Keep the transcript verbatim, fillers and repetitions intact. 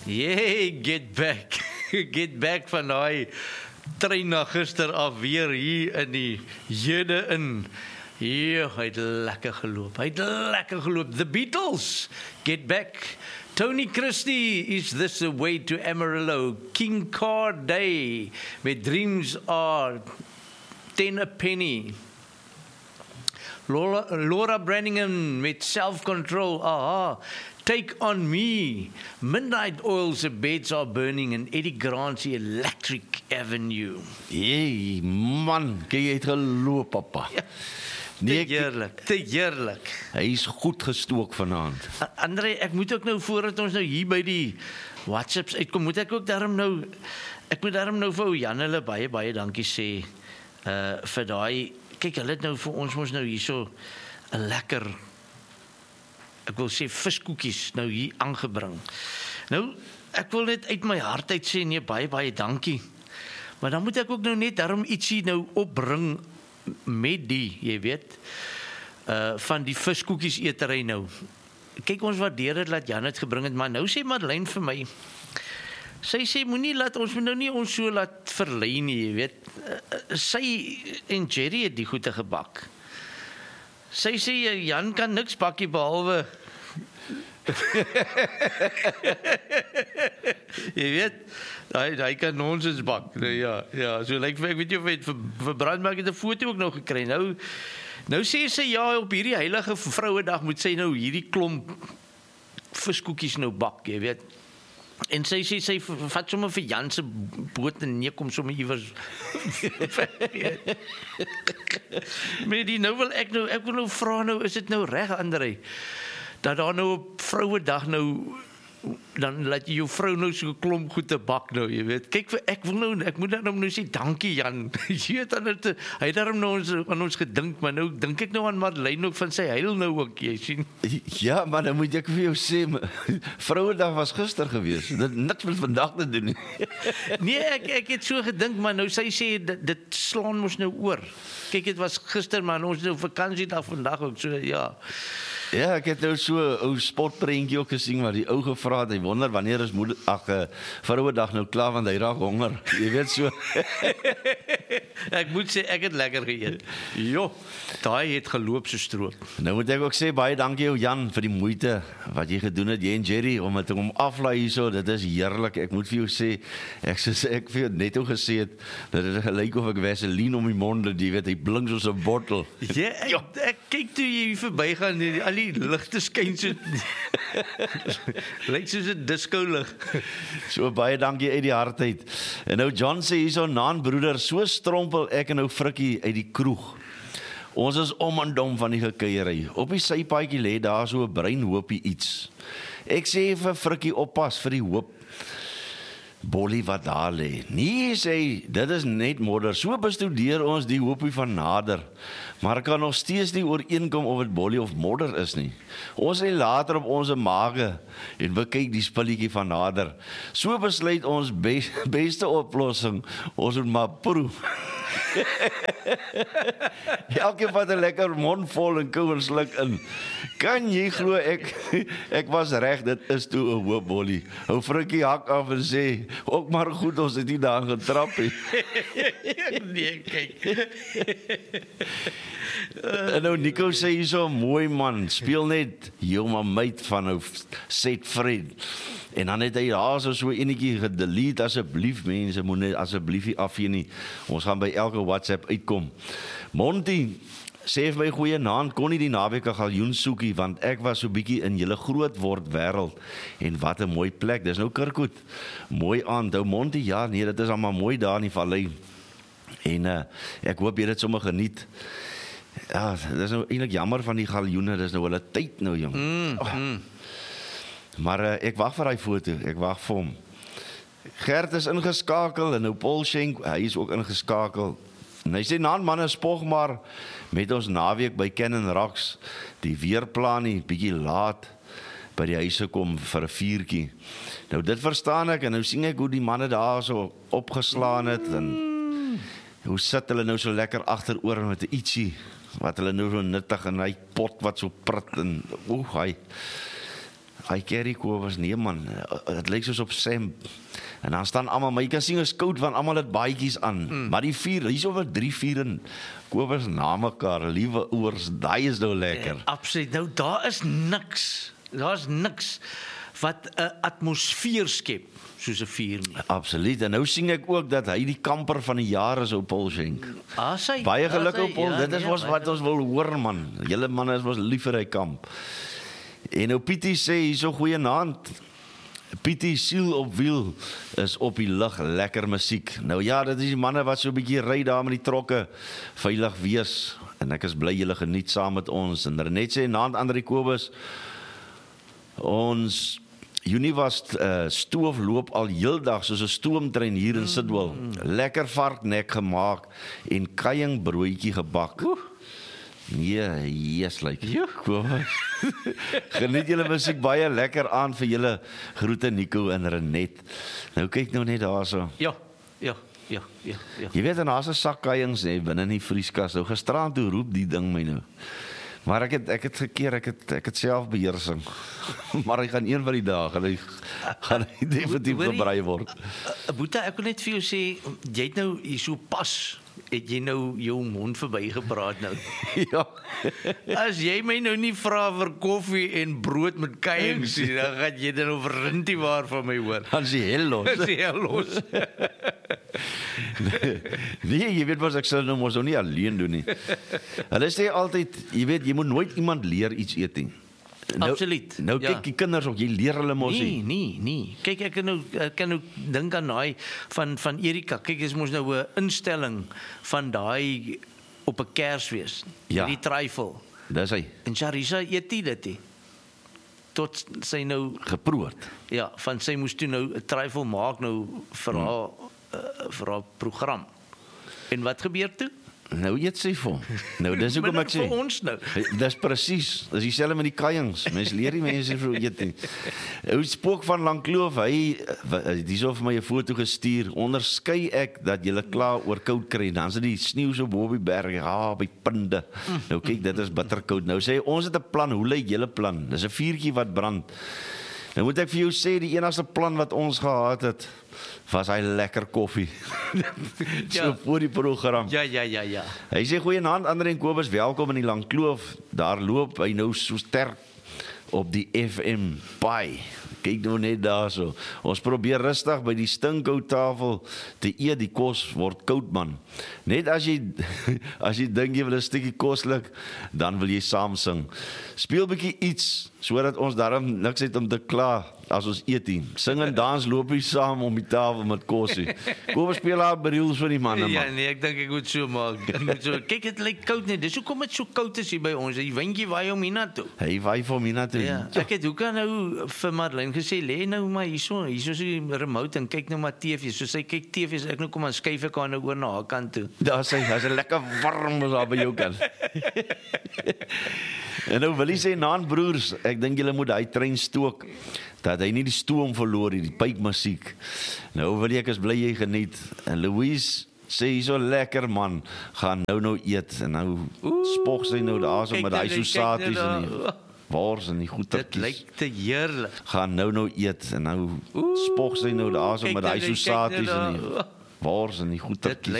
Yay, get back. Get back van daai trein na gister af weer hier in die Jede in. Ja, hy het lekker geloop. Hy het lekker geloop. The Beatles, get back. Tony Christie, is this the way to Amarillo? King Car Day, met Dreams Are ten a penny. Laura, Laura Branningham met Self-Control, aha. Take on Me, Midnight Oil's Beds Are Burning en Eddie Grant's Electric Avenue. Jee, man, kyk jy het geloop, papa. Ja, te heerlik, te heerlik. Hy is goed gestook vanaand. André, ek moet ook nou, voordat ons nou hier by die WhatsApps uitkom, moet ek ook daarom nou, ek moet daarom nou vir ou Jan hulle baie, baie dankie sê, uh, vir daai, kyk, hulle het nou vir ons ons nou hier so, 'n lekker, ek wil sê viskoekies nou hier aangebring. Nou, ek wil net uit my hart uit sê, nee, baie, baie dankie. Maar dan moet ek ook nou net daarom ietsie nou opbring met die, jy weet, uh, van die viskoekies eetery nou. Kyk, ons waardeer dit dat Jan het gebring het, maar nou sê Madeleine vir my, sy sê, moenie laat, ons moet nou nie ons so laat verlei nie, jy weet. Uh, sy en Jerry het die goede gebak. Sy sê, Jan kan niks bakkie behalwe jy weet, hy, hy kan nonsens bak. Nou, ja, ja, so lyk vir ek weet jy of hy het vir, vir Brandmark het 'n foto ook nog gekry. Nou, nou sê sy, ja, op hierdie heilige vrouedag moet sy nou hierdie klomp viskoekies nou bak, jy weet. En sy sê, sy vat sommer vir Jan se boot en nee, kom sommer iewers. Maar die nou wil ek nou, ek wil nou vra nou, is dit nou reg, André, dat daar nou op Vrouedag nou, dan laat jy jou vrou nou so 'n klomp goed te bak nou, jy weet. Kyk, ek wil nou, ek moet daarom nou sê, dankie Jan. Jy weet, dan het, hy het daarom nou ons, aan ons gedink, maar nou dink ek nou aan Madeleine ook van sy huil nou ook, jy sien. Ja, maar dan moet ek vir jou sê, Vrouedag was gister gewees, dit niks met vandag te doen nie. Nee, ek, ek het so gedink, maar nou sy sê, dit, dit slaan ons nou oor. Kyk, het was gister, maar ons nou vakansiedag vandag ook, so ja. Ja, ek het nou so 'n ou sportprentjie ook gesien waar die ou gevra het, hy wonder wanneer is moeder, ag, uh, Vrouedag nou klaar, want hy raak honger. Jy weet so. Ek moet sê, ek het lekker geëet. Jo, daai het geloop so stroop. Nou moet ek ook sê, baie dankie jou Jan vir die moeite wat jy gedoen het, jy en Jerry, om het om aflaai hierso, dit is heerlik. Ek moet vir jou sê, ek soos ek vir jou net ook gesê het, dat het gelyk of ek Vaseline om die mond, jy weet, hy blink soos 'n bottel. Ja, ek, ja. ek kyk toe jy verbygaan, die, al die ligte skyn so, lyk soos 'n disco lig. So baie dankie uit die hart uit. En nou John sê hierso, Naan broeder, so strompel ek en nou Frikkie uit die kroeg. Ons is om en dom van die gekuiery. Op die sypaadjie lê daar so 'n bruin hoopie iets. Ek sê vir Frikkie, oppas vir die hoop bollie wat daar lê. Nee, sê, dit is net modder. So bestudeer ons die hoopie van nader. Maar kan nog steeds nie ooreenkom of dit bollie of modder is nie. Ons lê later op ons mage en bekyk die spulletjie van nader. So besluit ons bes, beste oplossing, ons moet maar proef. Elke vat 'n lekker mond vol en kou en sluk in. Kan jy glo ek ek was reg, dit is toe 'n hoop bollie. Ou Frikkie hak af en sê, ook maar goed ons het nie daarin getrap nie. Nee, kyk. En nou Nico sê hier so, mooi man, speel net Joma Meid van nou Set Fred. En dan het hy daar so so enetjie gedelete, asseblief mense, moet net asseblief nie afgee nie. Ons gaan by elke WhatsApp uitkom. Monty sê vir my goeie naam, kon nie die naweek 'n galjoen soekie, want ek was so bietjie in julle groot word wêreld. En wat 'n mooi plek, dis nou Kirkwood. Mooi aand, ou Monty, ja nee, dit is almal mooi daar in die vallei. En uh, ek hoop jy het sommer geniet. Ja, dit is nou eintlik jammer van die galjoene, dis nou hulle tyd nou, jong. Mm, oh. mm. Maar uh, ek wag vir daai foto, ek wag vir hom. Gert is ingeskakel en nou Paul Schenk, hy is ook ingeskakel. En hy sê, Naan manne, spog maar met ons naweek by Cannon Rocks, die weerplan nie, bietjie laat by die huise kom vir 'n vuurtjie. Nou dit verstaan ek, en nou sien ek hoe die manne daar so opgeslaan het, en hoe sit hulle nou so lekker agteroor met 'n ietsie, wat hulle nou so nuttig, en hy pot wat so prit, en oeh, hy... Hy carry Kobus, nee man, dit lyk soos op Sam. En dan staan almal, maar jy kan sien is koud want almal het baadjies aan. Mm. Maar die vier, hier's oor drie vier en Kobus na mekaar, liewe oors, daai is nou lekker. Ja, absoluut. Nou daar is niks. Daar's niks wat 'n atmosfeer skep soos 'n vuur nie. Absoluut. En nou sien ek ook dat hy die kamper van die jaar is op Paul Schenk. Ah, sy. Baie geluk op Paul. Ja, Dit is nee, ons wat ons wil hoor man. Julle manne is ons lief vir hy kamp. En nou Pietie sê hierso goeie naand. Pietie siel op wiel is op die lug, lekker musiek. Nou ja, dit is die manne wat so 'n bietjie ry daar met die trokke, veilig wees. En ek is bly julle geniet saam met ons. En Renet sê naand Andri Kobus, ons Univas uh, stoof loop al heeldag soos 'n stoomtrein hier in Sidwell. Lekker varknek gemaak en kajing broodjie gebak. Oeh. Nee, yes, like. Kobus. Geniet julle musiek baie lekker aan vir julle. Groete Nico en Renet. Nou kyk nou net daarso. Ja, ja, ja, ja, ja. Jy weet, en daar's 'n sak kajings hè binne in die vrieskas. Nou gisteraan toe roep die ding my nou. Maar ek het ek het gekeer, ek het ek het selfbeheersing. Maar hy gaan een van die dae gaan hy gaan hy definitief gebraai word. Boeta, ek wil net vir jou sê, jy het nou hier so pas het jy nou jou mond verby gepraat nou. Ja. As jy my nou nie vra vir koffie en brood met kajings nie, dan gaan jy dan over rintie waar van my hoor. Dan sê heel los. Dan sê heel los. Nee, jy weet wat ek sê nou mos nou nie alleen doen nie. Hulle sê altyd, jy weet, jy moet nooit iemand leer iets eet nie. Nou, Absoluut. Nou kyk ja. die kinders ook, jy leer hulle mos nie. Nee, nee, nee. Kyk, ek kan nou ek kan nou dink aan daai van van Erika. Kyk, dis mos nou 'n instelling van daai op 'n Kersfees. Ja. Die trifle. Dis hy. En Charissa eet dit dit. Tot sy nou Geproord. ja, van sy moes toe nou 'n trifle maak nou vir haar uh, vir haar program. En wat gebeur toe? Nou eet sy vir hom. Nou dis hoekom ek sê. Vir ons nou. Dis presies. Dis dieselfde met die kajings. Mense leer die mense vir eet nie. Ou spook van Langkloof, hy hierso vir my 'n foto gestuur. Onderskei ek dat jy klaar oor koud kry. Dan is dit die sneeu so bo op die berg, ja, by punte. Nou kyk, dit is bitterkoud. Nou sê ons het 'n plan. Hoe lyk julle plan? Dis 'n vuurtjie wat brand. Nou moet ek vir jou sê die enigste plan wat ons gehad het was hy lekker koffie. So Ja. voor die program. Ja, ja, ja, ja. Hy sê goeienaand Andre en Kobus, welkom in die Langkloof. Daar loop hy nou so sterk op die F M Pi. Kyk nou net daarso. Ons probeer rustig by die stinkoud tafel te eet, die kos word koud man. Net as jy as jy dink jy wil 'n stukkie koslik, dan wil jy saam sing. Speel bietjie iets sodat ons daarom niks het om te kla as ons eet nie. Sing en dans loop jy saam om die tafel met kosie. Kom ons speel haar bereels vir die manne Ja, man. nee, ek dink ek moet so maak. Ek moet so kyk, dit lyk koud net. Dis hoekom dit so koud is hier by ons. Die windjie waai om hiernatoe. Hy waai vir my na toe. Ja, ek het hoekom nou vir Marlene gesê, lê nou maar hierso, hierso is die remote en kyk nou maar T V. So sy kyk T V, ek nou kom aan skuif ek haar nou oor na haar kant toe. Daar sê hy's lekker warm is daar by jou kant. En nou wil hy sê naand broers, ek dink julle moet hy trein stook dat hy nie die stoom verloor nie, die pypmusiek. Nou wil ek is bly jy geniet. En Louise sê hy so lekker man, gaan nou nou eet en nou spog sy nou daarso kyk met nou, hy kyk sosaties nou in die daar. wors en die Dit goetertjies. lyk te heerlik. Gaan nou nou eet en nou spog sy nou daarso kyk met nou, hy kyk nou sosaties in die daar. wors en die Dit goetertjies.